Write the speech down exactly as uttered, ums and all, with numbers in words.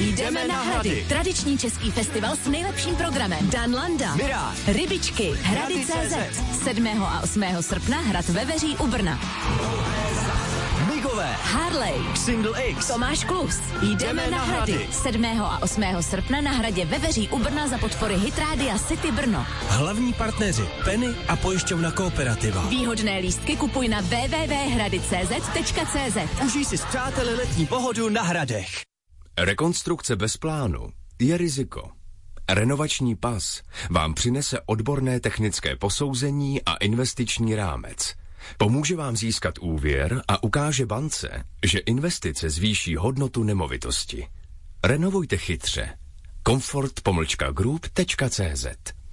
Jdeme na Hrady. Tradiční český festival s nejlepším programem. Dan Landa, Mirage, Rybičky, Hrady tečka cé zet. sedmého a osmého srpna Hrad ve Veří u Brna. Migové, Harley, Single X, Tomáš Klus. Jdeme na Hrady. sedmého a osmého srpna na Hradě ve Veří u Brna za podpory Hitrádia City Brno. Hlavní partneři Penny a pojišťovna Kooperativa. Výhodné lístky kupuj na w w w tečka hrady tečka cé zet tečka cé zet. Užij si s přáteli letní pohodu na Hradech. Rekonstrukce bez plánu je riziko. Renovační pas vám přinese odborné technické posouzení a investiční rámec. Pomůže vám získat úvěr a ukáže bance, že investice zvýší hodnotu nemovitosti. Renovujte chytře. Comfort pomlčka group tečka cé zet